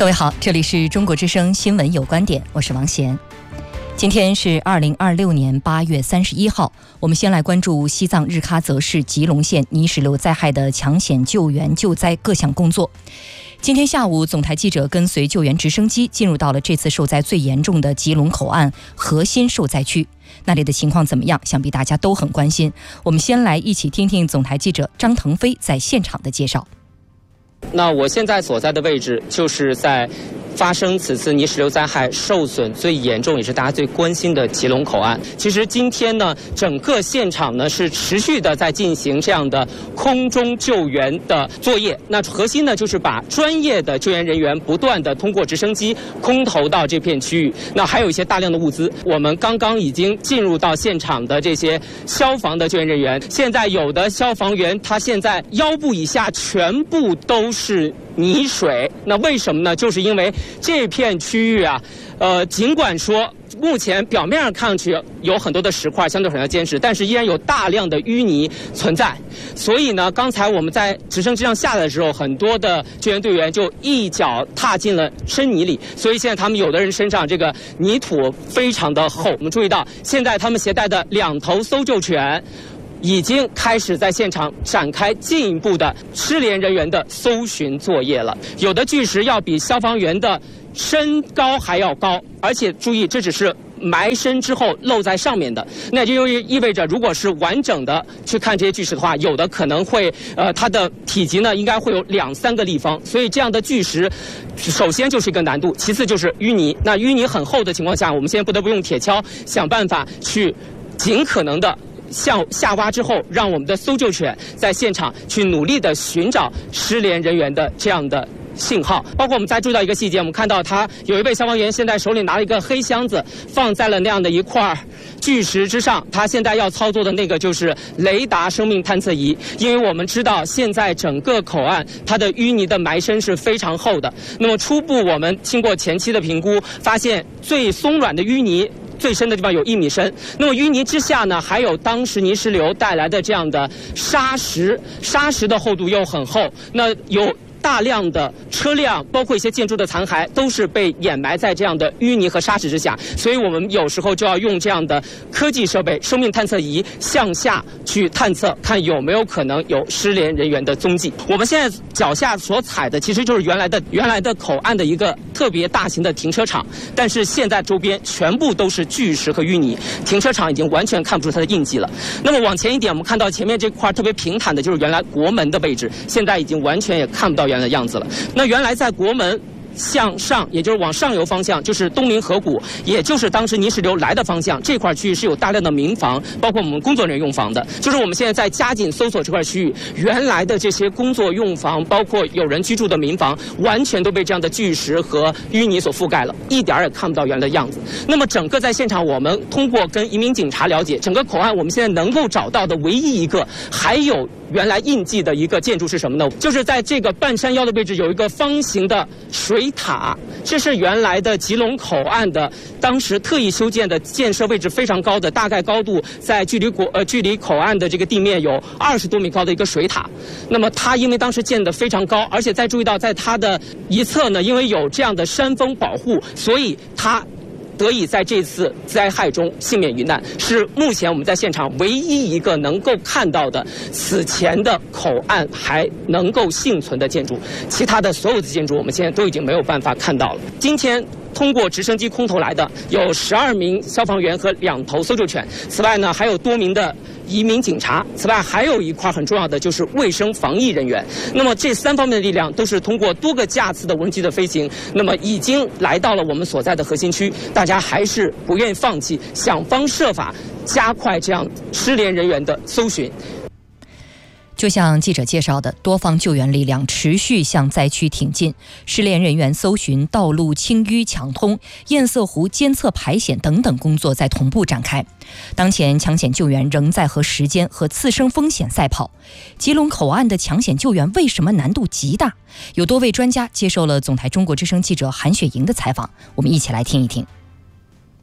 各位好，这里是中国之声新闻有观点，我是王贤。今天是2026年8月31号，我们先来关注西藏日喀则市吉隆县泥石流灾害的抢险救援救灾各项工作。今天下午，总台记者跟随救援直升机进入到了这次受灾最严重的吉隆口岸核心受灾区，那里的情况怎么样？想必大家都很关心。我们先来一起听听总台记者张腾飞在现场的介绍。 那我现在所在的位置就是在发生此次泥石流灾害受损最严重也是大家最关心的吉隆口岸。其实今天呢，整个现场呢是持续的在进行这样的空中救援的作业。那核心呢就是把专业的救援人员不断的通过直升机空投到这片区域。那还有一些大量的物资，我们刚刚已经进入到现场的这些消防的救援人员，现在有的消防员他现在腰部以下全部都是泥水。那为什么呢？就是因为这片区域啊，尽管说目前表面上看上去有很多的石块相对很要坚实，但是依然有大量的淤泥存在。所以呢，刚才我们在直升机上下来的时候，很多的救援队员就一脚踏进了深泥里，所以现在他们有的人身上这个泥土非常的厚。我们注意到，现在他们携带的2头搜救犬已经开始在现场展开进一步的失联人员的搜寻作业了。有的巨石要比消防员的身高还要高，而且注意，这只是埋深之后露在上面的，那就意味着，如果是完整的去看这些巨石的话，有的可能会它的体积呢应该会有2-3个立方。所以这样的巨石，首先就是一个难度，其次就是淤泥。那淤泥很厚的情况下，我们现在不得不用铁锹想办法去尽可能的向下挖之后，让我们的搜救犬在现场去努力的寻找失联人员的这样的信号。包括我们再注意到一个细节，我们看到他有一位消防员现在手里拿了一个黑箱子，放在了那样的一块巨石之上。他现在要操作的那个就是雷达生命探测仪，因为我们知道现在整个口岸它的淤泥的埋深是非常厚的。那么初步我们经过前期的评估，发现最松软的淤泥最深的地方有1米深，那么淤泥之下呢，还有当时泥石流带来的这样的沙石，沙石的厚度又很厚，那有大量的车辆，包括一些建筑的残骸，都是被掩埋在这样的淤泥和沙石之下。所以我们有时候就要用这样的科技设备生命探测仪向下去探测，看有没有可能有失联人员的踪迹。我们现在脚下所踩的其实就是原来的口岸的一个特别大型的停车场，但是现在周边全部都是巨石和淤泥，停车场已经完全看不出它的印记了。那么往前一点，我们看到前面这块特别平坦的就是原来国门的位置，现在已经完全也看不到原来的样子了。那原来在国门向上，也就是往上游方向，就是东陵河谷，也就是当时泥石流来的方向，这块区域是有大量的民房，包括我们工作人员用房的。就是我们现在在加紧搜索这块区域，原来的这些工作用房，包括有人居住的民房，完全都被这样的巨石和淤泥所覆盖了，一点也看不到原来的样子。那么整个在现场，我们通过跟移民警察了解，整个口岸我们现在能够找到的唯一一个还有原来印记的一个建筑是什么呢？就是在这个半山腰的位置有一个方形的水塔，这是原来的吉隆口岸的当时特意修建的，建设位置非常高的，大概高度在距离口岸的这个地面有20多米高的一个水塔。那么它因为当时建得非常高，而且再注意到在它的一侧呢，因为有这样的山峰保护，所以它得以在这次灾害中幸免于难，是目前我们在现场唯一一个能够看到的此前的口岸还能够幸存的建筑。其他的所有的建筑我们现在都已经没有办法看到了。今天通过直升机空投来的有12名消防员和2头搜救犬，此外呢还有多名的移民警察，此外还有一块很重要的就是卫生防疫人员。那么这3方面的力量都是通过多个架次的无人机的飞行，那么已经来到了我们所在的核心区。大家还是不愿意放弃，想方设法加快这样失联人员的搜寻。 就像记者介绍的，多方救援力量持续向灾区挺进，失联人员搜寻、道路清淤抢通、堰塞湖监测排险等等工作在同步展开。当前抢险救援仍在和时间和次生风险赛跑。吉隆口岸的抢险救援为什么难度极大？有多位专家接受了总台中国之声记者韩雪莹的采访，我们一起来听一听。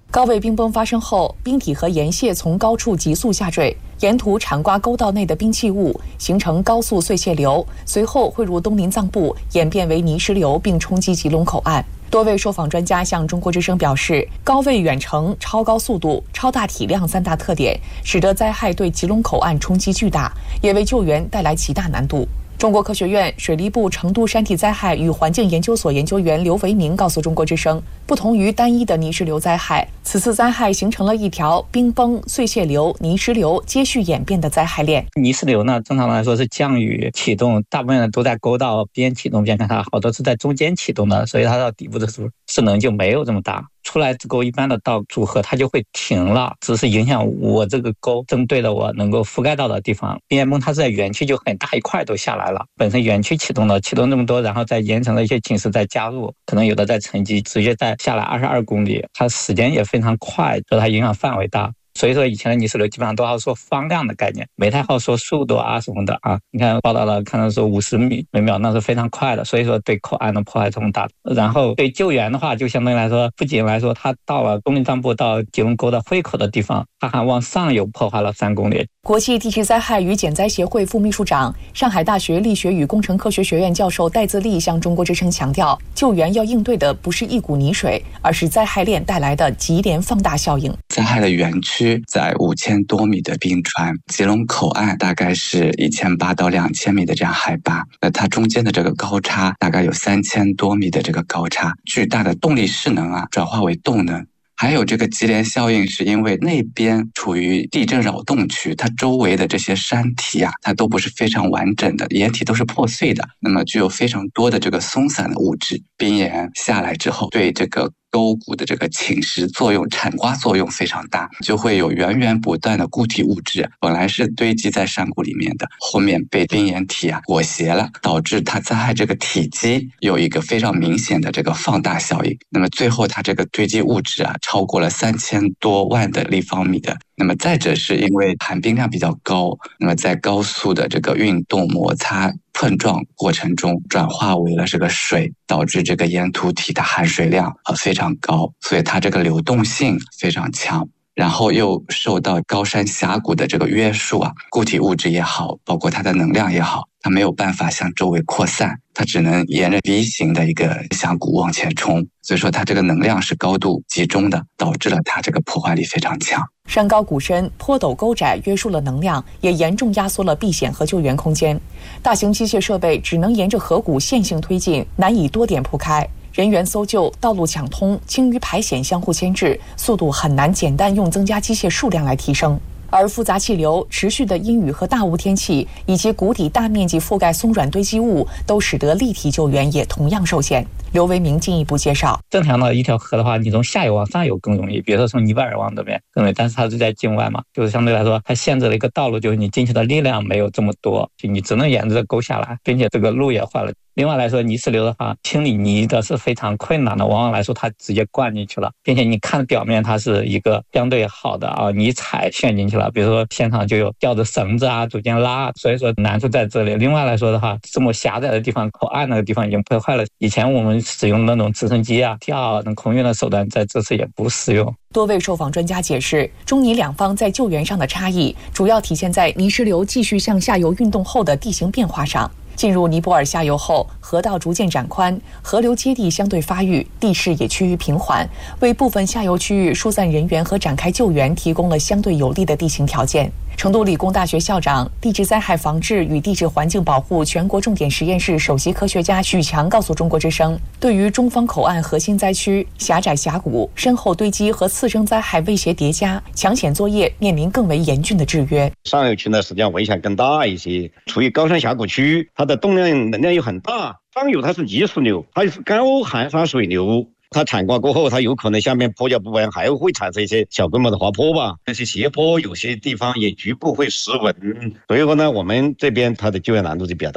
高位冰崩发生后，冰体和岩屑从高处急速下坠，沿途铲刮沟道内的冰气雾，形成高速碎屑流，随后汇入东林藏部，演变为泥石流，并冲击吉隆口岸。多位受访专家向中国之声表示，高位远程、超高速度、超大体量三大特点，使得灾害对吉隆口岸冲击巨大，也为救援带来极大难度。中国科学院水利部成都山体灾害与环境研究所研究员刘维明告诉中国之声，不同于单一的泥石流灾害，此次灾害形成了一条冰崩、碎屑流、泥石流接续演变的灾害链。 泥石流呢，正常来说是降雨启动，大部分都在沟道边启动边开它，好多是在中间启动的，所以它到底部的时候势能就没有这么大。出来之后，一般的到组合它就会停了，只是影响我这个沟针对了我能够覆盖到的地方。冰岩崩它是在园区就很大一块都下来了，本身园区启动这么多，然后再延长的一些侵蚀再加入，可能有的在沉积，直接再下来22公里，它时间也非常快，所以它影响范围大。所以说以前的泥石流基本上都要说方量的概念，没太好说速度啊什么的啊。你看报道了，看到说50米每秒，那是非常快的，所以说对口岸的破坏这么大。然后对救援的话，就相对来说，不仅来说它到了东林藏部到吉隆沟的汇口的地方，它还往上游破坏了3公里。 国际地质灾害与减灾协会副秘书长、上海大学力学与工程科学学院教授戴自立向中国之声强调，救援要应对的不是一股泥水，而是灾害链带来的级联放大效应。 灾害的园区在5000多米的冰川，吉隆口岸大概是1800到2000米的这样海拔，那它中间的这个高差大概有3000多米的这个高差，巨大的动力势能转化为动能。还有这个级联效应，是因为那边处于地震扰动区，它周围的这些山体它都不是非常完整的，岩体都是破碎的，那么具有非常多的这个松散的物质。冰岩下来之后，对这个沟谷的这个侵蚀作用、铲刮作用非常大，就会有源源不断的固体物质，本来是堆积在山谷里面的，后面被冰岩体裹挟了，导致它灾害这个体积有一个非常明显的这个放大效应。那么最后它这个堆积物质超过了3000多万的立方米的。那么再者是因为含冰量比较高，那么在高速的这个运动摩擦碰撞过程中转化为了这个水，导致这个岩土体的含水量非常高，所以它这个流动性非常强。然后又受到高山峡谷的这个约束固体物质也好，包括它的能量也好，它没有办法向周围扩散，它只能沿着 V 型的一个峡谷往前冲，所以说它这个能量是高度集中的，导致了它这个破坏力非常强。 山高谷深、坡陡沟窄约束了能量，也严重压缩了避险和救援空间。大型机械设备只能沿着河谷线性推进，难以多点铺开。人员搜救、道路抢通、清淤排险相互牵制，速度很难简单用增加机械数量来提升。而复杂气流、持续的阴雨和大雾天气，以及谷底大面积覆盖松软堆积物，都使得立体救援也同样受限。刘维明进一步介绍， 正常的一条河的话，你从下游往上游更容易，比如说从尼泊尔往这边更容易，但是它是在境外嘛，就是相对来说它限制了一个道路，就是你进去的力量没有这么多，就你只能沿着沟下来，并且这个路也坏了。另外来说，泥石流的话，清理泥的是非常困难的，往往来说它直接灌进去了，并且你看表面它是一个相对好的泥踩陷进去了，比如说现场就有吊着绳子逐渐拉，所以说难处在这里。另外来说的话，这么狭窄的地方，口岸那个地方已经破坏了，以前我们使用那种直升机跳等空运的手段，在这次也不适用。 多位受访专家解释，中泥两方在救援上的差异，主要体现在泥石流继续向下游运动后的地形变化上。进入尼泊尔下游后，河道逐渐展宽，河流接地相对发育，地势也趋于平缓，为部分下游区域疏散人员和展开救援提供了相对有利的地形条件。成都理工大学校长、地质灾害防治与地质环境保护全国重点实验室首席科学家许强告诉中国之声，对于中方口岸核心灾区、狭窄峡谷、深厚堆积和次生灾害威胁叠加，抢险作业面临更为严峻的制约。 上游区呢，实际上危险更大一些，处于高山峡谷区，它的动量能量又很大，上游它是泥石流，它是高含沙水流，它铲刮过后，它有可能下面坡脚部分还会产生一些小规模的滑坡吧，那些斜坡有些地方也局部会失稳，所以说呢，我们这边它的救援难度就比较大。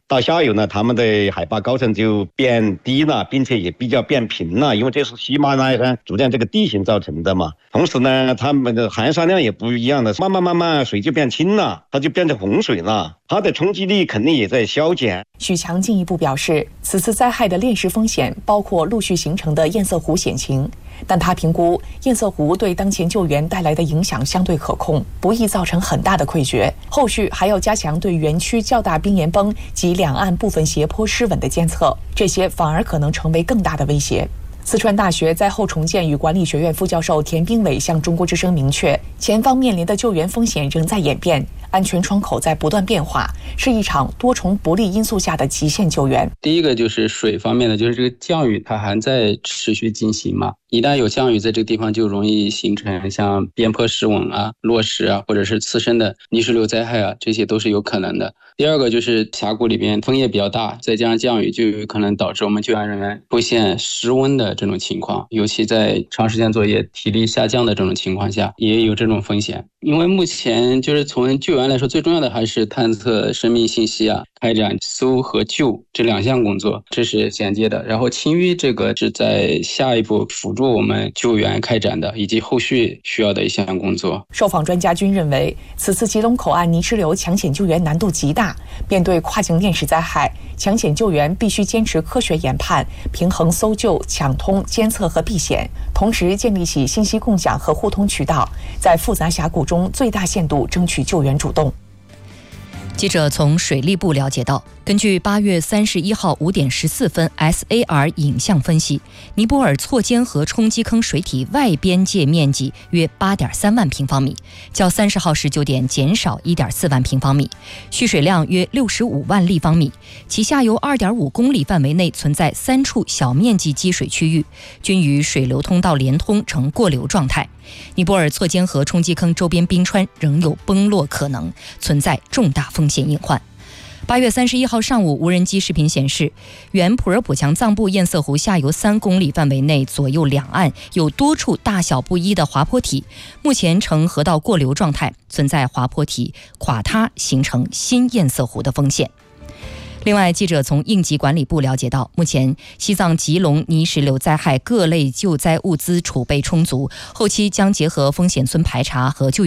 到下游呢，他们的海拔高层就变低了，并且也比较变平了，因为这是喜马拉雅山逐渐这个地形造成的嘛。同时呢，他们的含沙量也不一样的，慢慢水就变轻了，它就变成洪水了，它的冲击力肯定也在消减。 许强进一步表示，此次灾害的链式风险包括陆续形成的堰塞湖险情，但他评估堰塞湖对当前救援带来的影响相对可控，不易造成很大的溃决。后续还要加强对园区较大冰岩崩及两岸部分斜坡失稳的监测，这些反而可能成为更大的威胁。四川大学灾后重建与管理学院副教授田兵伟向中国之声明确，前方面临的救援风险仍在演变，安全窗口在不断变化，是一场多重不利因素下的极限救援。 第一个就是水方面的，就是这个降雨它还在持续进行嘛，一旦有降雨在这个地方就容易形成像边坡失稳啊、落石啊，或者是次生的泥石流灾害啊，这些都是有可能的。第二个就是峡谷里边风也比较大，再加上降雨就有可能导致我们救援人员出现失温的这种情况，尤其在长时间作业体力下降的这种情况下也有这种风险。因为目前就是从救援来说，最重要的还是探测生命信息啊，开展搜和救这两项工作，这是衔接的。然后清淤这个是在下一步辅助我们救援开展的，以及后续需要的一项工作。 受访专家均认为，此次吉隆口岸泥石流抢险救援难度极大，面对跨境链式灾害，抢险救援必须坚持科学研判，平衡搜救、抢通、监测和避险，同时建立起信息共享和互通渠道，在复杂峡谷中最大限度争取救援主动。 记者从水利部了解到，根据8月31号5点14分 SAR 影像分析，尼泊尔错尖河冲击坑水体外边界面积约8.3万平方米，较30号19点减少1.4万平方米，蓄水量约65万立方米，其下游2.5公里范围内存在3处小面积积水区域，均与水流通道连通呈过流状态。尼泊尔错尖河冲击坑周边冰川仍有崩落可能，存在重大风险隐患。8月31号上午，无人机视频显示，原普洱普强藏布堰塞湖下游3公里范围内左右两岸有多处大小不一的滑坡体，目前呈河道过流状态，存在滑坡体垮塌形成新堰塞湖的风险。另外，记者从应急管理部了解到，目前西藏吉隆泥石流灾害各类救灾物资储备充足，后期将结合风险村排查和救援